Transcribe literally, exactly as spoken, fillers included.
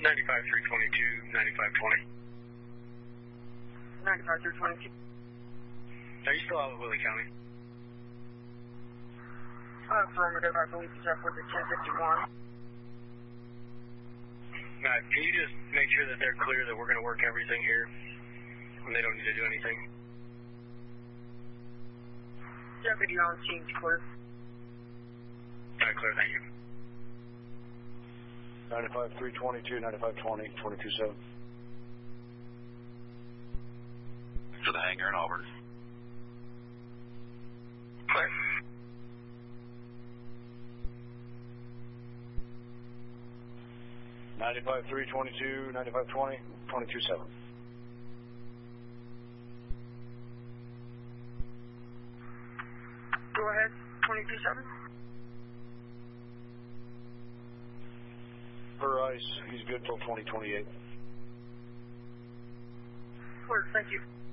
ninety-five three twenty-two, ninety-five twenty. ninety-five three twenty-two. Are you still out of Willie County? Affirmative, I believe he's up with the ten fifty-one. Matt, can you just make sure that they're clear that we're going to work everything here and they don't need to do anything? Deputy on scene's clear. All right, clear, thank you. ninety-five three twenty-two, ninety-five twenty, twenty-two seven. To the hangar in Auburn. Clear. ninety-five three twenty-two, ninety-five twenty, twenty-two seven. Go ahead, twenty-two seven. Per ice, he's good till twenty twenty-eight. Clear, thank you.